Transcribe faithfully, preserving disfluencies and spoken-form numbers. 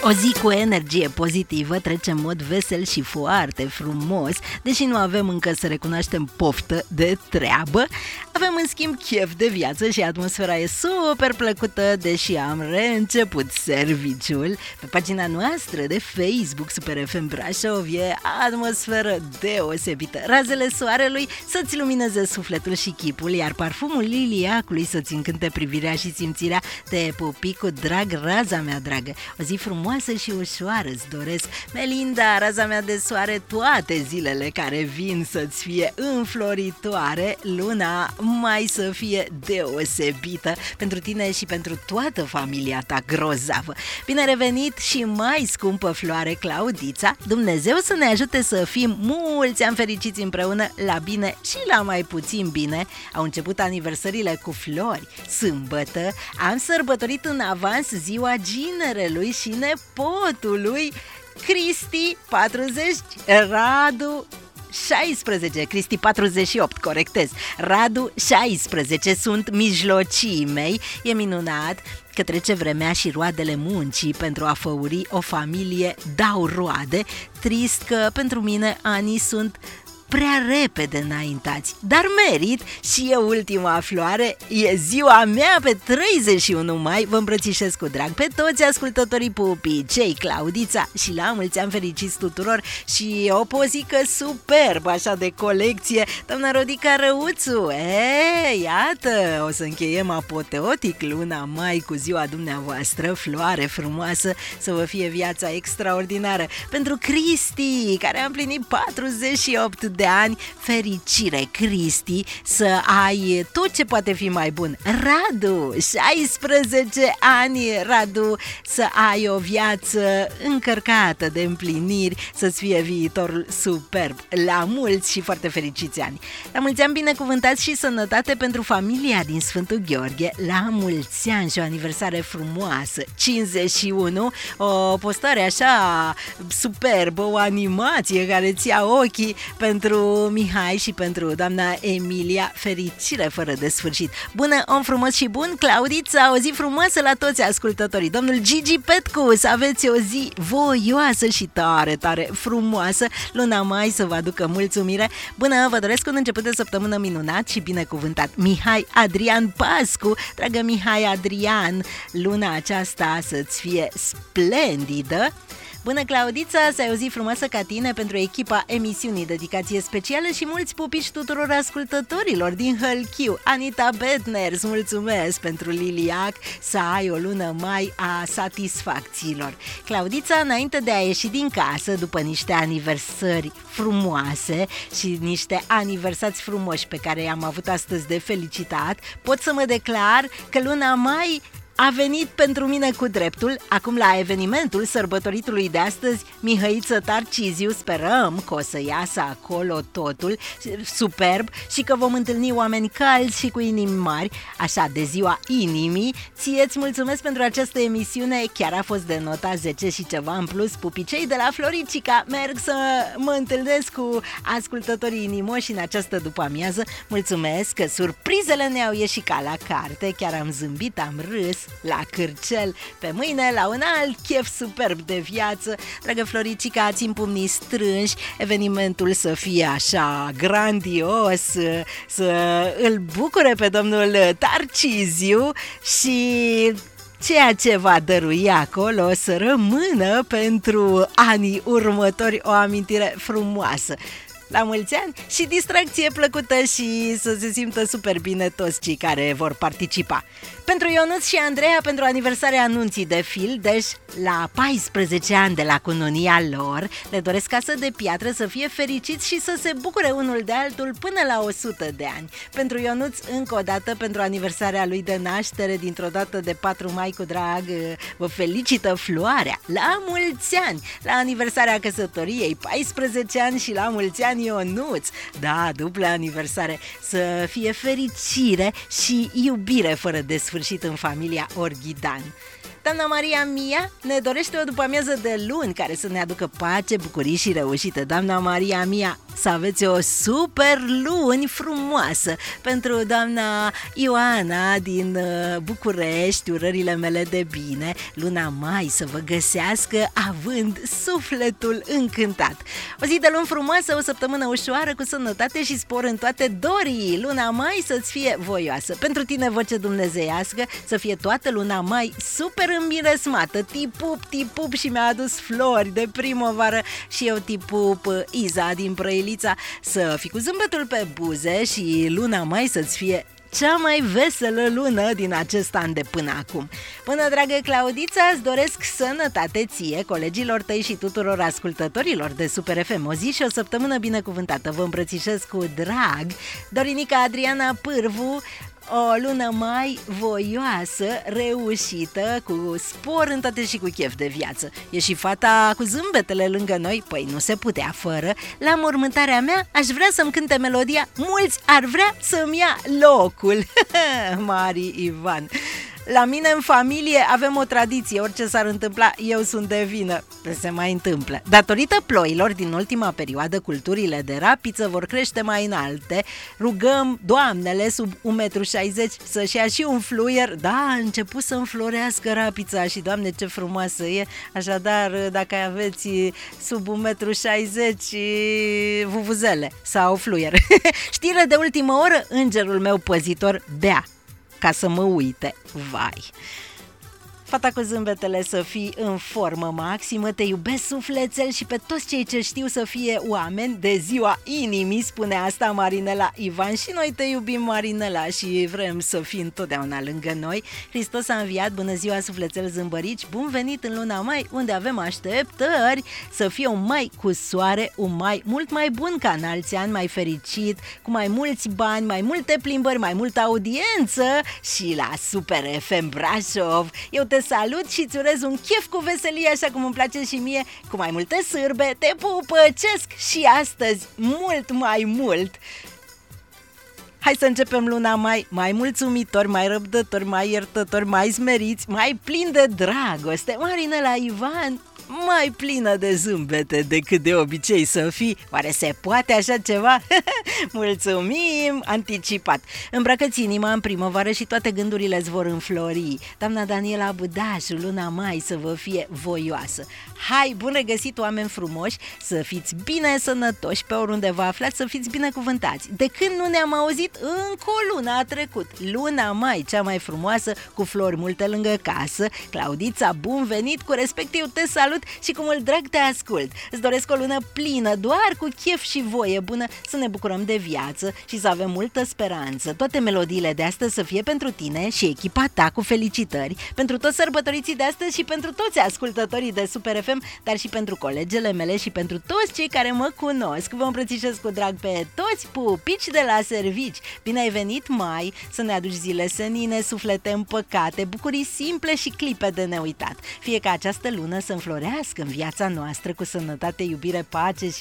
O zi cu energie pozitivă trece în mod vesel și foarte frumos. Deși nu avem încă să recunoaștem poftă de treabă, avem în schimb chef de viață și atmosfera e super plăcută, deși am reînceput serviciul. Pe pagina noastră de Facebook Super F M Brașov e atmosferă deosebită. Razele soarelui să-ți lumineze sufletul și chipul, iar parfumul liliacului să-ți încânte privirea și simțirea. Te pupi cu drag, raza mea dragă. O zi frumoasă și ușoară îți doresc, Melinda, raza mea de soare, toate zilele care vin să-ți fie înfloritoare, luna mai să fie deosebită pentru tine și pentru toată familia ta grozavă. Bine revenit și mai scumpă floare Claudița, Dumnezeu să ne ajute să fim mulți ani fericiți împreună, la bine și la mai puțin bine. Au început aniversările cu flori. Sâmbătă am sărbătorit în avans ziua ginerelui și nepotului Cristi patruzeci, Radu șaisprezece, Cristi patruzeci și opt, corectez, Radu șaisprezece, sunt mijlocii mei. E minunat că trece vremea și roadele muncii pentru a făuri o familie dau roade. Trist că pentru mine anii sunt prea repede înaintați, dar merit și e ultima floare. E ziua mea pe treizeci și unu mai. Vă îmbrățișez cu drag pe toți ascultătorii pupii, cei Claudița, și la mulți ani fericiți tuturor. Și o pozică superbă așa de colecție, doamna Rodica Răuțu. E, iată, o să încheiem apoteotic luna mai cu ziua dumneavoastră. Floare frumoasă, să vă fie viața extraordinară. Pentru Cristi, care a împlinit patruzeci și opt de ani, fericire Cristi, să ai tot ce poate fi mai bun. Radu, șaisprezece ani, Radu, să ai o viață încărcată de împliniri, să-ți fie viitorul superb. La mulți și foarte fericiți ani. La mulți ani binecuvântați și sănătate pentru familia din Sfântul Gheorghe. La mulți ani și o aniversare frumoasă, cincizeci și unu, o postare așa superbă, o animație care ți ia ochii pentru Mihai și pentru doamna Emilia, fericire fără de sfârșit. Bună, om frumos și bun, Claudița, o zi frumoasă la toți ascultătorii. Domnul Gigi Petcu, să aveți o zi voioasă și tare, tare frumoasă. Luna mai să vă aducă mulțumire. Bună, vă doresc un început de săptămână minunat și binecuvântat. Mihai Adrian Pascu, dragă Mihai Adrian, luna aceasta să-ți fie splendidă. Bună, Claudița, să ai o zi frumoasă ca tine pentru echipa emisiunii, dedicație specială și mulți pupici tuturor ascultătorilor din Hălchiu. Anita Bedner, îți mulțumesc pentru liliac, să ai o lună mai a satisfacțiilor. Claudița, înainte de a ieși din casă, după niște aniversări frumoase și niște aniversați frumoși pe care i-am avut astăzi de felicitat, pot să mă declar că luna mai a venit pentru mine cu dreptul. Acum, la evenimentul sărbătoritului de astăzi, Mihăiță Tarciziu, sperăm că o să iasă acolo totul superb și că vom întâlni oameni calzi și cu inimi mari, așa, de ziua inimii. Ție-ți mulțumesc pentru această emisiune, chiar a fost de nota zece și ceva în plus. Pupicei de la Floricica, merg să mă întâlnesc cu ascultătorii inimoși în această după-amiază. Mulțumesc că surprizele ne-au ieșit ca la carte, chiar am zâmbit, am râs la cârcel. Pe mâine la un alt chef superb de viață. Dragă Floricica, țin pumnii strânși, evenimentul să fie așa grandios, să îl bucure pe domnul Tarciziu și ceea ce va dărui acolo să rămână pentru anii următori o amintire frumoasă. La mulți ani și distracție plăcută și să se simtă super bine toți cei care vor participa. Pentru Ionuț și Andreea, pentru aniversarea anunții de Fildeș, la paisprezece ani de la cununia lor, le doresc casă de piatră, să fie fericiți și să se bucure unul de altul până la o sută de ani. Pentru Ionuț, încă o dată, pentru aniversarea lui de naștere, dintr-o dată de patru mai, cu drag, vă felicită Floarea. La mulți ani! La aniversarea căsătoriei, paisprezece ani și la mulți ani Ionuț. Da, dublă aniversare, să fie fericire și iubire fără de sfârșit în familia Orghidan. Doamna Maria Mia ne dorește o după-amiază de luni care să ne aducă pace, bucurii și reușite. Doamna Maria Mia, să aveți o super luni frumoasă. Pentru doamna Ioana din București, urările mele de bine. Luna mai să vă găsească având sufletul încântat. O zi de luni frumoasă, o săptămână ușoară, cu sănătate și spor în toate dorii. Luna mai să-ți fie voioasă. Pentru tine, voce dumnezeiască, să fie toată luna mai super înmiresmată. Tipup, tipup și mi-a adus flori de primăvară și eu tipup Iza din Brăilița. Să fii cu zâmbetul pe buze și luna mai să-ți fie cea mai veselă lună din acest an de până acum. Până, dragă Claudița, îți doresc sănătate ție, colegilor tăi și tuturor ascultătorilor de Super F M. O zi și o săptămână binecuvântată. Vă îmbrățișez cu drag. Dorinica Adriana Pârvu, o lună mai voioasă, reușită, cu spor în toate și cu chef de viață. E și fata cu zâmbetele lângă noi? Păi nu se putea fără. La mormântarea mea aș vrea să-mi cânte melodia Mulți ar vrea să-mi ia locul. Mari Ivan. La mine în familie avem o tradiție, orice s-ar întâmpla, eu sunt de vină. Se mai întâmplă. Datorită ploilor din ultima perioadă, culturile de rapiță vor crește mai înalte. Rugăm doamnele sub un metru șaizeci să-și ia și un fluier. Da, a început să înflorească rapița și, Doamne, ce frumoasă e. Așadar, dacă aveți sub un metru șaizeci vuvuzele sau fluier. Știre de ultimă oră, îngerul meu păzitor bea ca să mă uite. Vai! Fata cu zâmbetele să fii în formă maximă, te iubesc sufletel și pe toți cei ce știu să fie oameni de ziua inimii, spune asta Marinela Ivan, și noi te iubim, Marinela, și vrem să fii întotdeauna lângă noi. Hristos a înviat, bună ziua sufletel zâmbărici, bun venit în luna mai, unde avem așteptări să fie un mai cu soare, un mai mult mai bun ca în alți ani, mai fericit, cu mai mulți bani, mai multe plimbări, mai multă audiență și la Super F M Brașov. Eu te salut și îți urez un chef cu veselie, așa cum îmi place și mie, cu mai multe sârbe, te pupăcesc și astăzi mult mai mult. Hai să începem luna mai, mai mulțumitori, mai răbdători, mai iertători, mai smeriți, mai plini de dragoste. Marinela Ivan, mai plină de zâmbete decât de obicei să fii. Oare se poate așa ceva? Mulțumim anticipat. Îmbrăcă-ți inima în primăvară și toate gândurile îți vor înflori. Doamna Daniela Budașu, luna mai să vă fie voioasă. Hai, bun regăsit, oameni frumoși, să fiți bine sănătoși pe oriunde vă aflați, să fiți binecuvântați. De când nu ne-am auzit, încă o lună a trecut. Luna mai, cea mai frumoasă, cu flori multe lângă casă. Claudița, bun venit, cu respect eu te salut și cu mult drag te ascult. Îți doresc o lună plină, doar cu chef și voie bună, să ne bucurăm de viață și să avem multă speranță. Toate melodiile de astăzi să fie pentru tine și echipa ta, cu felicitări, pentru toți sărbătoriții de astăzi și pentru toți ascultătorii de Super F M, dar și pentru colegele mele și pentru toți cei care mă cunosc. Vă îmbrățișez cu drag pe toți, pupici de la servici. Bine ai venit, mai, să ne aduci zile senine, suflete împăcate, bucurii simple și clipe de neuitat. Fie ca această lună să înflorească în viața noastră cu sănătate, iubire, pace și